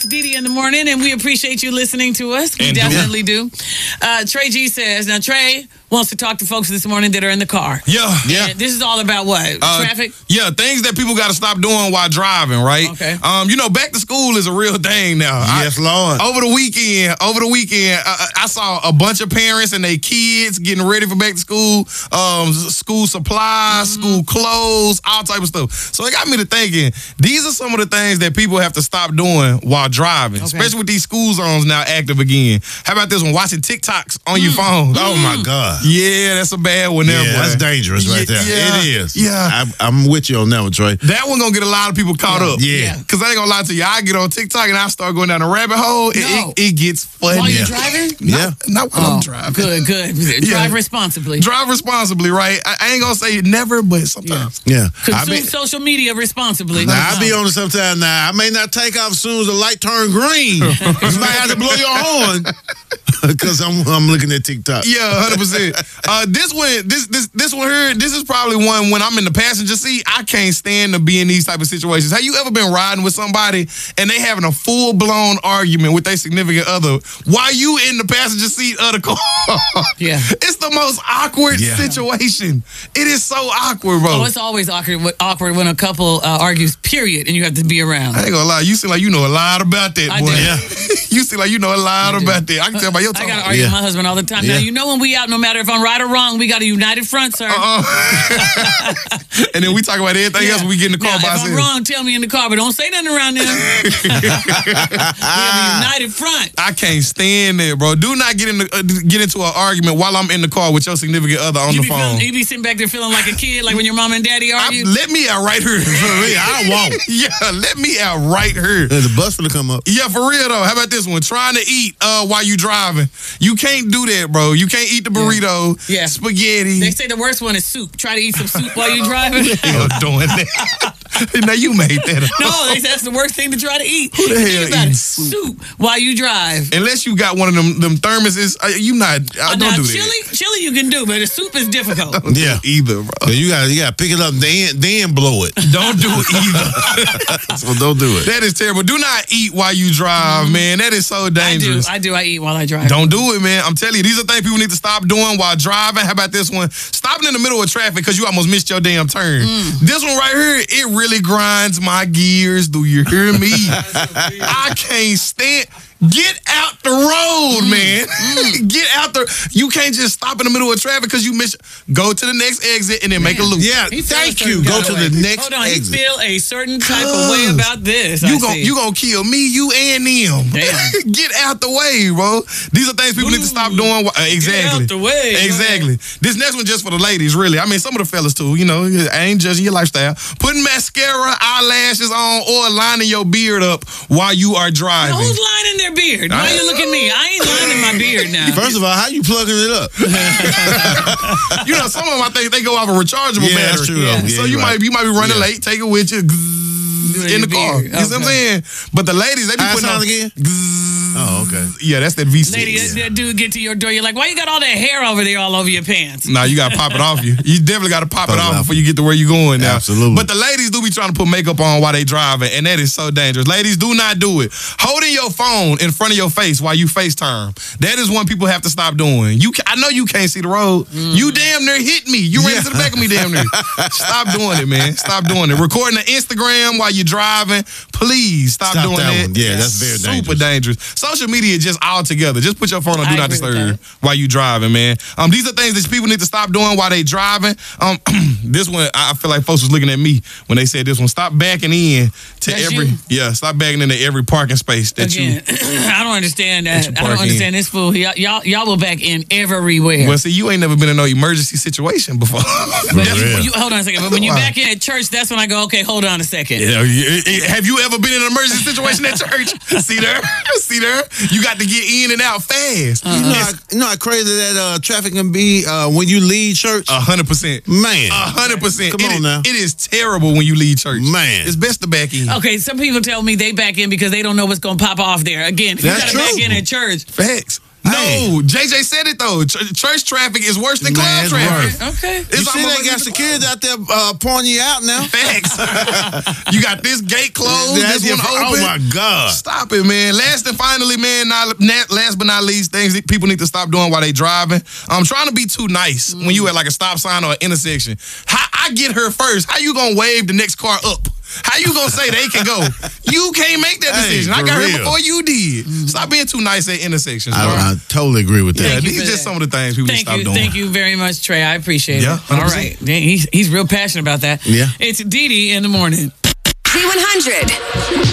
Didi in the morning, and we appreciate you listening to us. We definitely do. Trey G says, now Trey wants to talk to folks this morning that are in the car. Yeah. And this is all about what? Traffic? Yeah, things that people got to stop doing while driving, right? Okay. Back to school is a real thing now. Yes, Lord. Over the weekend, I saw a bunch of parents and their kids getting ready for back to school, school supplies, school clothes, all type of stuff. So it got me to thinking, these are some of the things that people have to stop doing while driving, especially with these school zones now active again. How about this one? Watching TikToks on your phone. Oh, my God. Yeah, that's a bad one there, boy. That's dangerous right there. Yeah, it is. Yeah. I'm with you on that one, Trey. That one gonna get a lot of people caught up. Yeah. Because I ain't gonna lie to you, I get on TikTok and I start going down a rabbit hole. It gets funny. While you're driving? Not while I'm driving. Good. Drive responsibly. Drive responsibly, right? I ain't gonna say never, but sometimes. Yeah. Consume social media responsibly. Now, I be on it sometimes now. I may not take off as soon as the light turn green. You might have to blow your horn because I'm looking at TikTok. Yeah, 100%. This one here, this is probably one when I'm in the passenger seat, I can't stand to be in these type of situations. Have you ever been riding with somebody and they having a full-blown argument with their significant other while you in the passenger seat of the car? Yeah. It's the most awkward situation. It is so awkward, bro. Oh, it's always awkward when a couple argues, period, and you have to be around. I ain't gonna lie, you seem like you know a lot about that, boy. do. Yeah. You seem like you know a lot about that. I can tell by your tone. I gotta argue with my husband all the time. Now, you know when we out, no matter if I'm right or wrong, we got a united front, sir. And then we talk about everything else when we get in the car by if ourselves. I'm wrong, tell me in the car, but don't say nothing around them. We have a united front. I can't stand that, bro. Do not get into an argument while I'm in the car with your significant other on the phone. You be sitting back there feeling like a kid, like when your mom and daddy argue. Let me out right here. I won't. Yeah, let me out right here. There's a bus finna come up. Yeah, for real though. How about this one? Trying to eat while you driving. You can't do that, bro. You can't eat the burrito, spaghetti. They say the worst one is soup. Try to eat some soup while you driving. Hell doing that. Now you made that up. No, they say that's the worst thing to try to eat. Who the hell Think about eats soup while you drive? Unless you got one of them thermoses, you not. Don't do that. Chili you can do, but the soup is difficult. Don't do either, bro. So you gotta pick it up, then blow it. Don't do it either. So don't do it. That is terrible. Do not eat while you drive, man. That is so dangerous. I eat while I drive. Don't do it, man. I'm telling you, these are things people need to stop doing while driving. How about this one? Stopping in the middle of traffic because you almost missed your damn turn. This one right here, it really grinds my gears. Do you hear me? I can't stand. Get out the road, man. Get out the. You can't just stop in the middle of traffic because you miss. Go to the next exit and then make a loop. Yeah, thank you. Go to the next Hold on, exit. He feel a certain type of way about this. You gonna kill me, you and them. Damn. Get out the way, bro. These are things people need to stop doing. Exactly. Get out the way. Exactly. This next one just for the ladies, really. I mean, some of the fellas too. You know, I ain't judging your lifestyle. Putting mascara, eyelashes on, or lining your beard up while you are driving. Now, who's lining their beard? Why you look at me? I ain't lining my beard now. First of all, how you plugging it up? You know, some of them I think they go off a rechargeable battery. That's true. Yeah. So you might be running late. Take it with you. In the car. You see what I'm saying? But the ladies, they be putting on again. Oh, okay. Yeah, that's that V6. Lady, that dude get to your door. You're like, why you got all that hair over there all over your pants? Nah, you gotta pop it off you. You definitely gotta pop it off before you get to where you going now. Absolutely. But the ladies do be trying to put makeup on while they driving, and that is so dangerous. Ladies, do not do it. Holding your phone in front of your face while you FaceTime. That is one people have to stop doing. I know you can't see the road. You damn near hit me. You ran to the back of me damn near. Stop doing it, man. Stop doing it. Recording an Instagram while you're driving. Please stop doing that. One. Yeah, that's very dangerous. Super dangerous. Social media just all together. Just put your phone on Do Not Disturb while you driving, man. These are things that people need to stop doing while they driving. This one, I feel like folks was looking at me when they said this one. Stop backing in to stop backing into every parking space that Again, I don't understand that. I don't understand this fool. Y'all will back in everywhere. Well, see, you ain't never been in no emergency situation before. Hold on a second. But when you back in at church, that's when I go, okay, hold on a second. Yeah, have you ever been in an emergency situation at church? See there? You got to get in and out fast. You know how crazy that traffic can be when you leave church? 100%. Man. 100%. Come on now. It is terrible when you leave church. Man. It's best to back in. Okay, some people tell me they back in because they don't know what's going to pop off there. Again, if you got to back in at church. Facts. No, JJ said it though. Church traffic is worse than club it's traffic. worse. Okay. You see they got security out there pouring you out now? Facts. You got this gate closed, this one open. Oh my God. Stop it, man. Last and finally, man, last but not least, things that people need to stop doing while they driving. Trying to be too nice when you at like a stop sign or an intersection. I get her first. How you gonna wave the next car up? How you gonna say they can go? You can't make that decision. I got her before you did. Stop being too nice at intersections. I totally agree with that. Yeah, these are just some of the things people need to stop doing. Thank you very much, Trey. I appreciate Yeah, it. All right. He's real passionate about that. Yeah. It's Dee Dee in the morning. Z100.